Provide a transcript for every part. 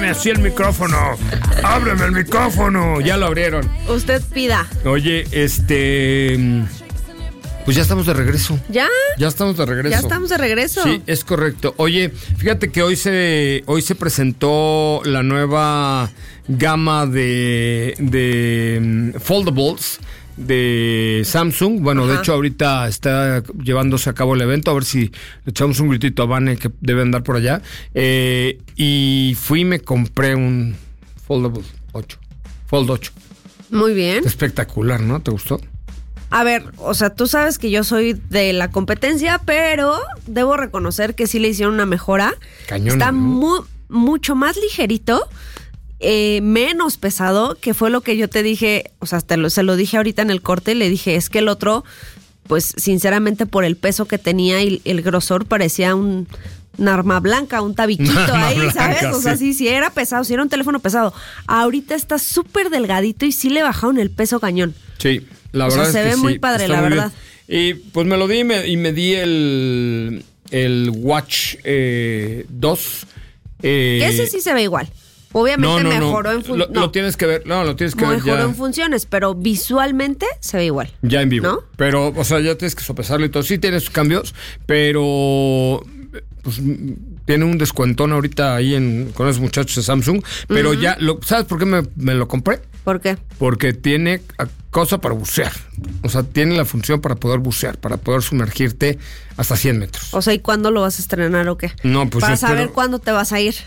ábreme así el micrófono. Ábreme el micrófono. Ya lo abrieron. Usted pida. Oye, pues ya estamos de regreso. ¿Ya? Ya estamos de regreso. Ya estamos de regreso. Sí, es correcto. Oye, fíjate que hoy se presentó la nueva gama de foldables de Samsung. Bueno, Ajá. De hecho ahorita está llevándose a cabo el evento, a ver si le echamos un gritito a Vane, que debe andar por allá. Y fui y me compré un Fold 8. Muy bien. Espectacular, ¿no? ¿Te gustó? A ver, o sea, tú sabes que yo soy de la competencia, pero debo reconocer que sí le hicieron una mejora. Cañón, Está ¿no? mucho más ligerito, menos pesado, que fue lo que yo te dije, o sea, se lo dije ahorita en el corte, le dije, es que el otro, pues sinceramente por el peso que tenía y el grosor parecía un arma blanca, un tabiquito Arma ahí, blanca, ¿sabes? O sea, sí era pesado, sí era un teléfono pesado. Ahorita está súper delgadito y sí le bajaron el peso cañón. Sí, la O verdad sea, se es que ve sí, muy padre, está la muy verdad. bien. Y pues me lo di y me di el Watch 2. Ese sí se ve igual. Obviamente mejoró en funciones. Lo tienes que ver. No, lo tienes que ver ya. Mejoró en funciones, pero visualmente se ve igual. Ya en vivo. ¿No? Pero, o sea, ya tienes que sopesarlo y todo. Sí tiene sus cambios, pero pues tiene un descuentón ahorita ahí con esos muchachos de Samsung. Pero ya, ¿sabes por qué me lo compré? ¿Por qué? Porque tiene cosa para bucear. O sea, tiene la función para poder bucear, para poder sumergirte hasta 100 metros. O sea, ¿y cuándo lo vas a estrenar o qué? No, pues para yo saber espero, cuándo te vas a ir.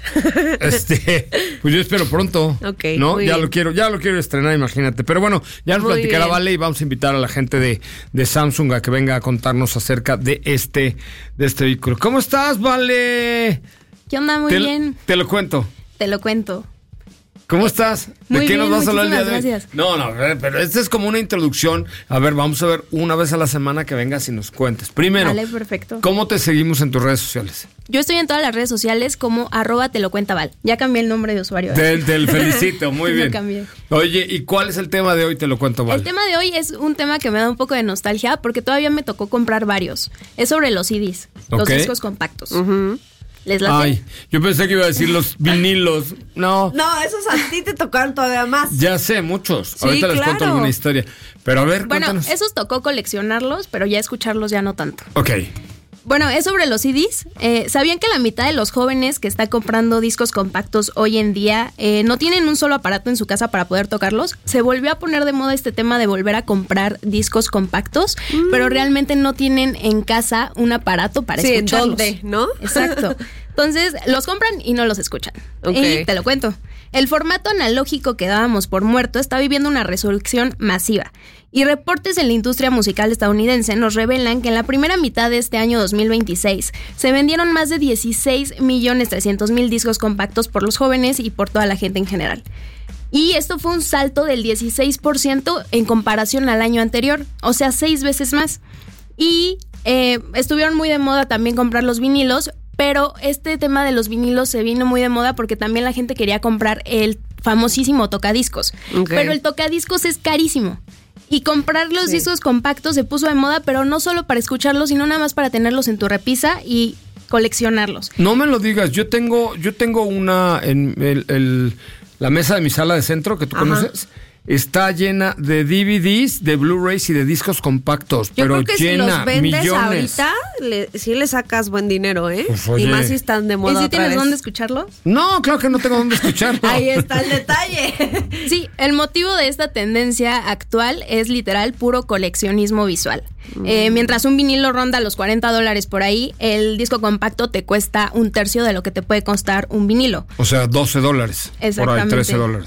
Pues yo espero pronto. Ok, ¿no? muy Ya bien. lo quiero estrenar, imagínate. Pero bueno, ya nos Muy platicará bien. Vale y vamos a invitar a la gente de Samsung a que venga a contarnos acerca de este vehículo. ¿Cómo estás, Vale? ¿Qué onda? Muy bien. Te lo cuento. Te lo cuento. ¿Cómo estás? ¿De Muy qué bien, nos vas a hablar el día de hoy? muchísimas gracias. No, a ver, pero esta es como una introducción. A ver, vamos a ver una vez a la semana que vengas y nos cuentes. Primero, Vale, perfecto. ¿cómo te seguimos en tus redes sociales? Yo estoy en todas las redes sociales como @telocuentaval. Ya cambié el nombre de usuario. ¿eh? Te felicito, muy Lo bien. cambié. Oye, ¿y cuál es el tema de hoy? Te lo cuento, Vale. El tema de hoy es un tema que me da un poco de nostalgia porque todavía me tocó comprar varios. Es sobre los CDs, los Ok. discos compactos. ¿Les late? Ay, yo pensé que iba a decir los vinilos. No, No, esos a ti te tocaron todavía más. ya sé, muchos. Sí, Ahorita les cuento claro. alguna historia. Pero a ver, Bueno, cuéntanos. esos tocó coleccionarlos, pero ya escucharlos ya no tanto. Ok. Bueno, es sobre los CDs. ¿Sabían que la mitad de los jóvenes que están comprando discos compactos hoy en día no tienen un solo aparato en su casa para poder tocarlos? Se volvió a poner de moda este tema de volver a comprar discos compactos, pero realmente no tienen en casa un aparato para Sí, escucharlos. ¿dónde? ¿No? Exacto. Entonces, los compran y no los escuchan. Ok. Y te lo cuento. El formato analógico que dábamos por muerto está viviendo una resurrección masiva. Y reportes en la industria musical estadounidense nos revelan que en la primera mitad de este año 2026 se vendieron más de 16.300.000 discos compactos por los jóvenes y por toda la gente en general. Y esto fue un salto del 16% en comparación al año anterior, o sea, 6 veces más. Y estuvieron muy de moda también comprar los vinilos, pero este tema de los vinilos se vino muy de moda porque también la gente quería comprar el famosísimo tocadiscos. Ok. Pero el tocadiscos es carísimo. Y comprar los discos compactos se puso de moda, pero no solo para escucharlos, sino nada más para tenerlos en tu repisa y coleccionarlos. No me lo digas, yo tengo una en la mesa de mi sala de centro que tú Ajá. conoces. Está llena de DVDs, de Blu-rays y de discos compactos. Yo pero creo que si llena, los vendes millones. ahorita, sí le sacas buen dinero, ¿eh? Pues, oye. Y más si están de ¿Y moda si otra tienes vez. dónde escucharlos? No, claro que no tengo dónde escucharlo. Ahí está el detalle. Sí, el motivo de esta tendencia actual es literal puro coleccionismo visual. Mientras un vinilo ronda los $40 por ahí, el disco compacto te cuesta un tercio de lo que te puede costar un vinilo. O sea, $12. Por ahí, Exactamente. $13.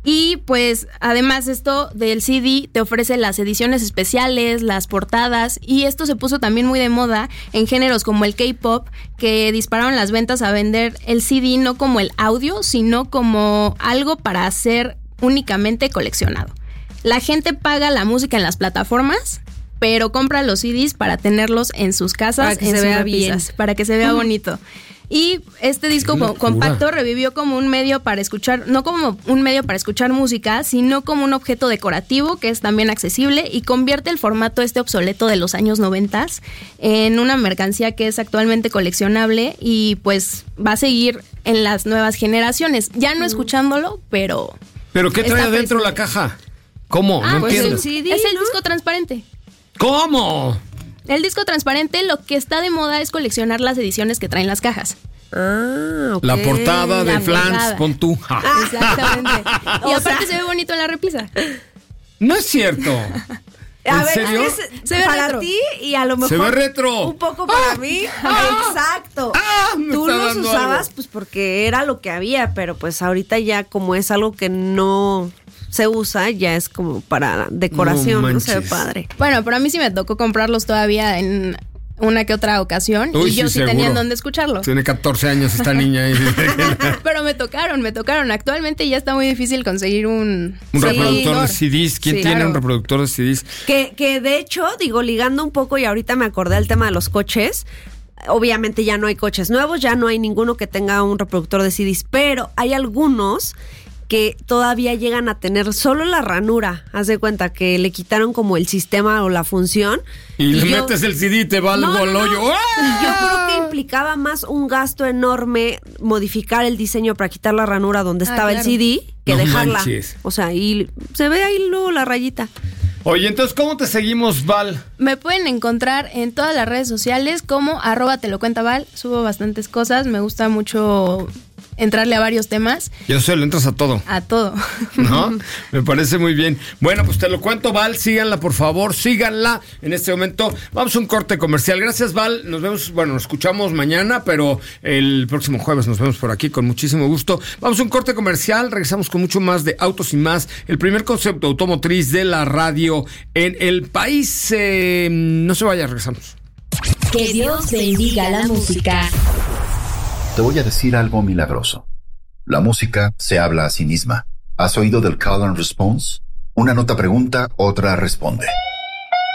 Y pues además esto del CD te ofrece las ediciones especiales, las portadas, y esto se puso también muy de moda en géneros como el K-pop, que dispararon las ventas a vender el CD no como el audio, sino como algo para ser únicamente coleccionado. La gente paga la música en las plataformas, pero compra los CDs para tenerlos en sus casas, Para que en se sus vea repisas, bien. para que se vea bonito. Y este disco compacto revivió como un medio para escuchar, no como un medio para escuchar música, sino como un objeto decorativo que es también accesible y convierte el formato obsoleto de los años 90 en una mercancía que es actualmente coleccionable y pues va a seguir en las nuevas generaciones. Ya no escuchándolo, pero... ¿Pero qué trae adentro la caja? ¿Cómo? No pues entiendo. el CD, es el disco transparente. ¿Cómo? El disco transparente, lo que está de moda es coleccionar las ediciones que traen las cajas. Ah, okay. La portada de Flans, pon tú. Exactamente. Y aparte se ve bonito en la repisa. No es cierto. A ver, serio? Se ve para retro. ti y a lo mejor Se ve retro. un poco para mí. Exacto. Me Tú está los dando usabas algo. pues porque era lo que había, pero pues ahorita ya como es algo que no se usa, ya es como para decoración, no se ve manches. padre. Bueno, pero a mí sí me tocó comprarlos todavía en una que otra ocasión. Uy, y yo sí seguro. tenía en dónde escucharlo. Tiene 14 años esta niña ahí. Pero me tocaron. Actualmente ya está muy difícil conseguir un reproductor de CDs. ¿Quién Sí, tiene claro. un reproductor de CDs? Que de hecho, digo, ligando un poco y ahorita me acordé del tema de los coches. Obviamente ya no hay coches nuevos, ya no hay ninguno que tenga un reproductor de CDs, pero hay algunos que todavía llegan a tener solo la ranura. Haz de cuenta que le quitaron como el sistema o la función. Y le metes el CD y te va algo al hoyo. Y yo creo que implicaba más un gasto enorme modificar el diseño para quitar la ranura donde estaba claro. el CD que No dejarla. manches. O sea, y se ve ahí luego la rayita. Oye, entonces, ¿cómo te seguimos, Val? Me pueden encontrar en todas las redes sociales como @telocuentaval. Subo bastantes cosas. Me gusta mucho entrarle a varios temas. Yo sé, le entras a todo. A todo. ¿No? Me parece muy bien. Bueno, pues te lo cuento, Val. Síganla, por favor. Síganla en este momento. Vamos a un corte comercial. Gracias, Val. Nos vemos, bueno, nos escuchamos mañana, pero el próximo jueves nos vemos por aquí con muchísimo gusto. Vamos a un corte comercial. Regresamos con mucho más de Autos y Más. El primer concepto automotriz de la radio en el país. No se vaya, regresamos. Que Dios bendiga la música. Te voy a decir algo milagroso. La música se habla a sí misma. ¿Has oído del call and response? Una nota pregunta, otra responde.